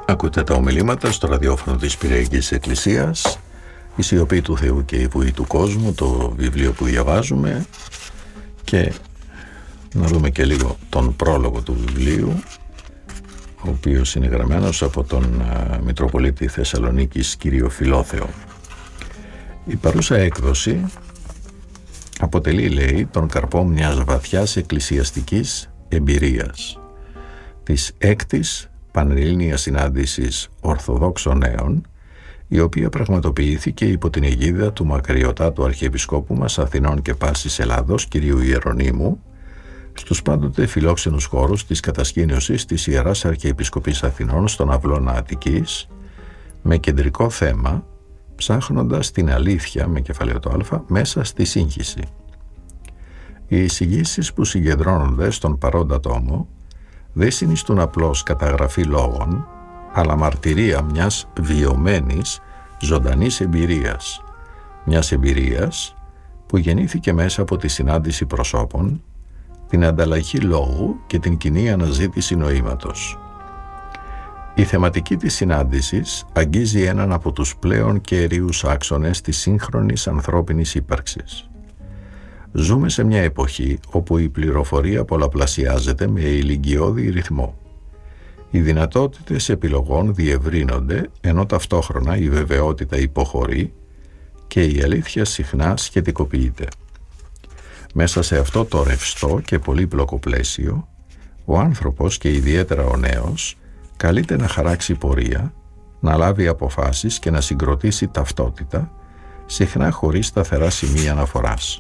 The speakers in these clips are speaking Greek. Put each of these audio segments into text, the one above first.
Ακούτε τα ομιλήματα στο ραδιόφωνο της Πειραϊκής Εκκλησίας, η σιωπή του Θεού και η βουή του κόσμου, το βιβλίο που διαβάζουμε, και να δούμε και λίγο τον πρόλογο του βιβλίου, ο οποίος είναι γραμμένος από τον Μητροπολίτη Θεσσαλονίκης κύριο Φιλόθεο. Η παρούσα έκδοση αποτελεί, λέει, τον καρπό μιας βαθιάς εκκλησιαστικής εμπειρίας, της έκτης Πανελλήνιας Συνάντησης Ορθοδόξων Νέων, η οποία πραγματοποιήθηκε υπό την αιγίδα του μακαριωτάτου Αρχιεπισκόπου μας Αθηνών και πάσης Ελλάδος, κυρίου Ιερονύμου, στους πάντοτε φιλόξενους χώρους της κατασκήνωσης της Ιεράς Αρχιεπισκοπής Αθηνών στον Αυλώνα Αττικής, με κεντρικό θέμα ψάχνοντας την αλήθεια, με κεφαλαίο το α, μέσα στη σύγχυση. Οι εισηγήσεις που συγκεντρώνονται στον παρόντα τόμο δεν συνιστούν απλώς καταγραφή λόγων, αλλά μαρτυρία μιας βιωμένης, ζωντανής εμπειρίας. Μιας εμπειρίας που γεννήθηκε μέσα από τη συνάντηση προσώπων, την ανταλλαγή λόγου και την κοινή αναζήτηση νοήματος. Η θεματική της συνάντησης αγγίζει έναν από τους πλέον κέριους άξονες της σύγχρονης ανθρώπινης ύπαρξης. Ζούμε σε μια εποχή όπου η πληροφορία πολλαπλασιάζεται με ηλικιώδη ρυθμό. Οι δυνατότητες επιλογών διευρύνονται, ενώ ταυτόχρονα η βεβαιότητα υποχωρεί και η αλήθεια συχνά σχετικοποιείται. Μέσα σε αυτό το ρευστό και πολύπλοκο πλαίσιο, ο άνθρωπος και ιδιαίτερα ο νέος καλείται να χαράξει πορεία, να λάβει αποφάσεις και να συγκροτήσει ταυτότητα, συχνά χωρίς σταθερά σημεία αναφοράς.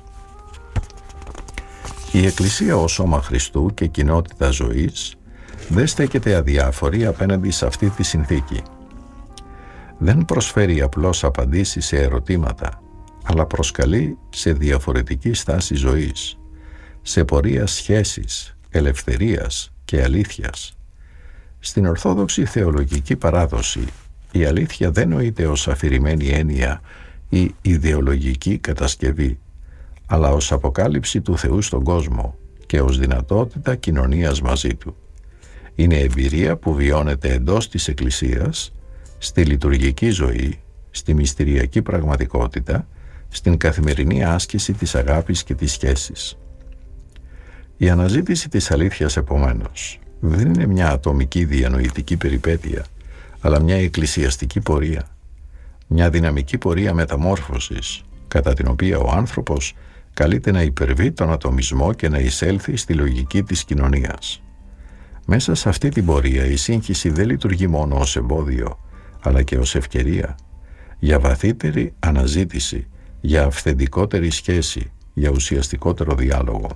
Η Εκκλησία ως σώμα Χριστού και κοινότητα ζωής δεν στέκεται αδιάφορη απέναντι σε αυτή τη συνθήκη. Δεν προσφέρει απλώς απαντήσεις σε ερωτήματα, αλλά προσκαλεί σε διαφορετική στάση ζωής, σε πορεία σχέσης, ελευθερίας και αλήθειας. Στην Ορθόδοξη θεολογική παράδοση, η αλήθεια δεν νοείται ως αφηρημένη έννοια ή ιδεολογική κατασκευή, αλλά ως αποκάλυψη του Θεού στον κόσμο και ως δυνατότητα κοινωνίας μαζί Του. Είναι εμπειρία που βιώνεται εντός της Εκκλησίας, στη λειτουργική ζωή, στη μυστηριακή πραγματικότητα, στην καθημερινή άσκηση της αγάπης και της σχέσης. Η αναζήτηση της αλήθειας, επομένως, δεν είναι μια ατομική διανοητική περιπέτεια, αλλά μια εκκλησιαστική πορεία. Μια δυναμική πορεία μεταμόρφωσης, κατά την οποία ο άνθρωπος καλείται να υπερβεί τον ατομισμό και να εισέλθει στη λογική της κοινωνίας. Μέσα σε αυτή την πορεία η σύγχυση δεν λειτουργεί μόνο ως εμπόδιο, αλλά και ως ευκαιρία για βαθύτερη αναζήτηση, για αυθεντικότερη σχέση, για ουσιαστικότερο διάλογο.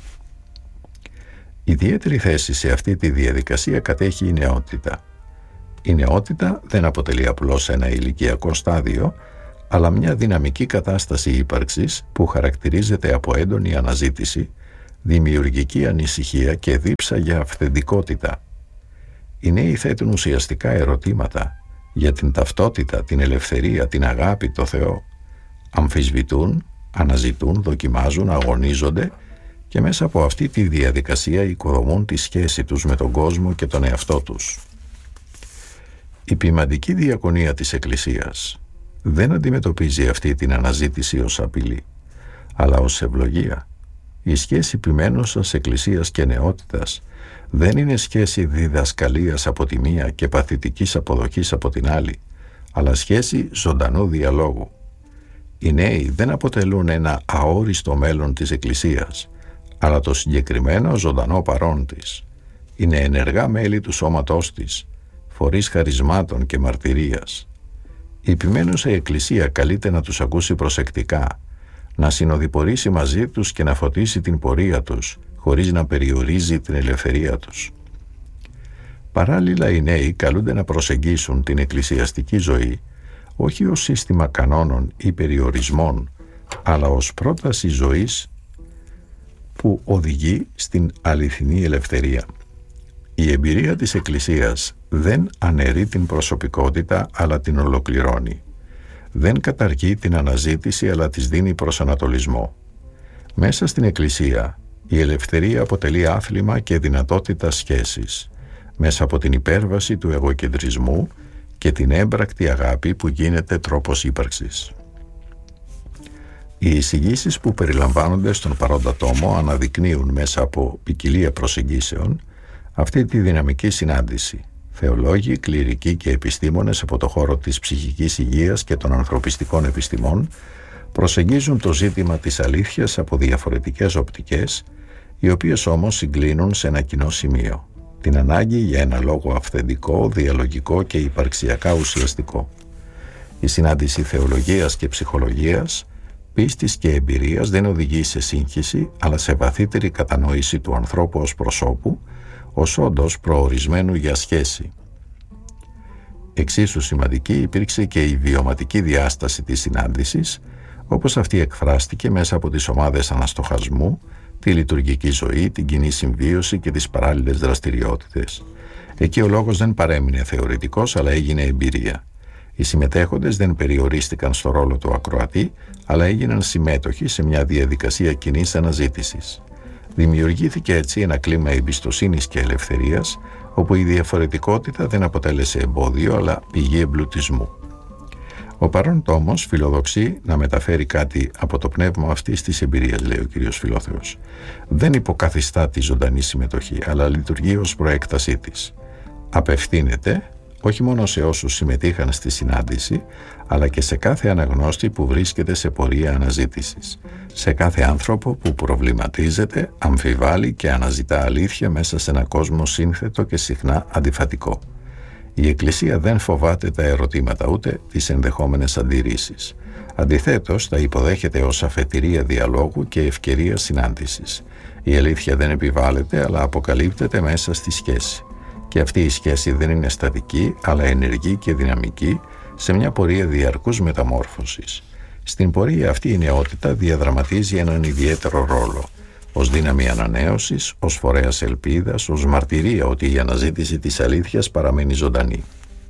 Ιδιαίτερη θέση σε αυτή τη διαδικασία κατέχει η νεότητα. Η νεότητα δεν αποτελεί απλώς ένα ηλικιακό στάδιο, αλλά μια δυναμική κατάσταση ύπαρξης που χαρακτηρίζεται από έντονη αναζήτηση, δημιουργική ανησυχία και δίψα για αυθεντικότητα. Οι νέοι θέτουν ουσιαστικά ερωτήματα για την ταυτότητα, την ελευθερία, την αγάπη, το Θεό. Αμφισβητούν, αναζητούν, δοκιμάζουν, αγωνίζονται και μέσα από αυτή τη διαδικασία οικοδομούν τη σχέση τους με τον κόσμο και τον εαυτό τους. Η ποιμαντική διακονία της Εκκλησίας δεν αντιμετωπίζει αυτή την αναζήτηση ως απειλή, αλλά ως ευλογία. Η σχέση ποιμένωσας Εκκλησίας και νεότητας δεν είναι σχέση διδασκαλίας από τη μία και παθητικής αποδοχής από την άλλη, αλλά σχέση ζωντανού διαλόγου. Οι νέοι δεν αποτελούν ένα αόριστο μέλλον της Εκκλησίας, αλλά το συγκεκριμένο ζωντανό παρόν της. Είναι ενεργά μέλη του σώματός της, φορείς χαρισμάτων και μαρτυρίας. Η ποιμένουσα Εκκλησία καλείται να τους ακούσει προσεκτικά, να συνοδοιπορήσει μαζί τους και να φωτίσει την πορεία τους, χωρίς να περιορίζει την ελευθερία τους. Παράλληλα, οι νέοι καλούνται να προσεγγίσουν την εκκλησιαστική ζωή όχι ως σύστημα κανόνων ή περιορισμών, αλλά ως πρόταση ζωής που οδηγεί στην αληθινή ελευθερία. Η εμπειρία της Εκκλησίας δεν αναιρεί την προσωπικότητα, αλλά την ολοκληρώνει. Δεν καταργεί την αναζήτηση, αλλά της δίνει προσανατολισμό. Μέσα στην Εκκλησία, η ελευθερία αποτελεί άθλημα και δυνατότητα σχέσης, μέσα από την υπέρβαση του εγωκεντρισμού και την έμπρακτη αγάπη που γίνεται τρόπος ύπαρξης. Οι εισηγήσεις που περιλαμβάνονται στον παρόντα τόμο αναδεικνύουν μέσα από ποικιλία προσεγγίσεων αυτή τη δυναμική συνάντηση. Θεολόγοι, κληρικοί και επιστήμονες από το χώρο της ψυχικής υγείας και των ανθρωπιστικών επιστημών προσεγγίζουν το ζήτημα της αλήθειας από διαφορετικές οπτικές, οι οποίες όμως συγκλίνουν σε ένα κοινό σημείο: την ανάγκη για ένα λόγο αυθεντικό, διαλογικό και υπαρξιακά ουσιαστικό. Η συνάντηση θεολογίας και ψυχολογίας, πίστης και εμπειρίας δεν οδηγεί σε σύγχυση, αλλά σε βαθύτερη κατανόηση του ανθρώπου ως προσώπου, ως όντως προορισμένου για σχέση. Εξίσου σημαντική υπήρξε και η βιωματική διάσταση της συνάντησης, όπως αυτή εκφράστηκε μέσα από τις ομάδες αναστοχασμού, τη λειτουργική ζωή, την κοινή συμβίωση και τις παράλληλες δραστηριότητες. Εκεί ο λόγος δεν παρέμεινε θεωρητικός, αλλά έγινε εμπειρία. Οι συμμετέχοντες δεν περιορίστηκαν στο ρόλο του ακροατή, αλλά έγιναν συμμέτοχοι σε μια διαδικασία κοινής αναζήτησης. Δημιουργήθηκε έτσι ένα κλίμα εμπιστοσύνης και ελευθερίας, όπου η διαφορετικότητα δεν αποτέλεσε εμπόδιο, αλλά πηγή εμπλουτισμού. Ο παρόν τόμος φιλοδοξεί να μεταφέρει κάτι από το πνεύμα αυτής της εμπειρίας, λέει ο κ. Φιλόθεος. Δεν υποκαθιστά τη ζωντανή συμμετοχή, αλλά λειτουργεί ως προέκτασή της. Απευθύνεται όχι μόνο σε όσους συμμετείχαν στη συνάντηση, αλλά και σε κάθε αναγνώστη που βρίσκεται σε πορεία αναζήτησης, σε κάθε άνθρωπο που προβληματίζεται, αμφιβάλλει και αναζητά αλήθεια μέσα σε ένα κόσμο σύνθετο και συχνά αντιφατικό. Η Εκκλησία δεν φοβάται τα ερωτήματα ούτε τις ενδεχόμενες αντιρρήσεις. Αντιθέτως, τα υποδέχεται ως αφετηρία διαλόγου και ευκαιρία συνάντησης. Η αλήθεια δεν επιβάλλεται, αλλά αποκαλύπτεται μέσα στη σχέση. Και αυτή η σχέση δεν είναι στατική, αλλά ενεργή και δυναμική, σε μια πορεία διαρκούς μεταμόρφωσης. Στην πορεία αυτή η νεότητα διαδραματίζει έναν ιδιαίτερο ρόλο, ως δύναμη ανανέωσης, ως φορέας ελπίδας, ως μαρτυρία ότι η αναζήτηση της αλήθειας παραμένει ζωντανή.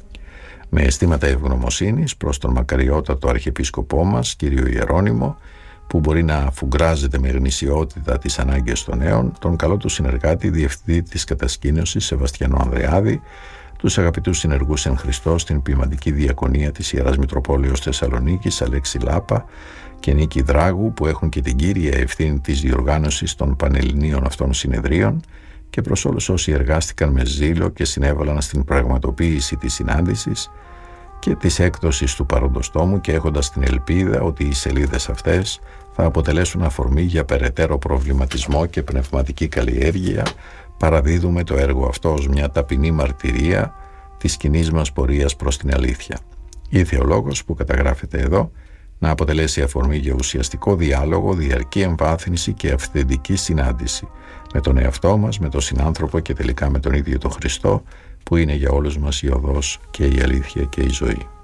Με αισθήματα ευγνωμοσύνης προς τον μακαριότατο Αρχιεπίσκοπό μας, κ. Ιερώνυμο, που μπορεί να αφουγκράζεται με γνησιότητα τις ανάγκες των νέων, τον καλό του συνεργάτη, διευθυντή της κατασκήνωσης Σεβαστιανό Ανδρεάδη, τους αγαπητούς συνεργούς εν Χριστώ στην ποιηματική διακονία της Ιεράς Μητροπόλεως Θεσσαλονίκης, Αλέξη Λάπα και Νίκη Δράγου, που έχουν και την κύρια ευθύνη της διοργάνωσης των πανελληνίων αυτών συνεδρίων, και προς όλους όσοι εργάστηκαν με ζήλο και συνέβαλαν στην πραγματοποίηση της συνάντησης και της έκδοσης του παρόντος τόμου, και έχοντας την ελπίδα ότι οι σελίδες αυτές θα αποτελέσουν αφορμή για περαιτέρω προβληματισμό και πνευματική καλλιέργεια, παραδίδουμε το έργο αυτό ως μια ταπεινή μαρτυρία της κοινής μας πορείας προς την αλήθεια. Ήρθε ο λόγος που καταγράφεται εδώ να αποτελέσει αφορμή για ουσιαστικό διάλογο, διαρκή εμβάθυνση και αυθεντική συνάντηση με τον εαυτό μας, με τον συνάνθρωπο και τελικά με τον ίδιο τον Χριστό, που είναι για όλους μας η οδός και η αλήθεια και η ζωή.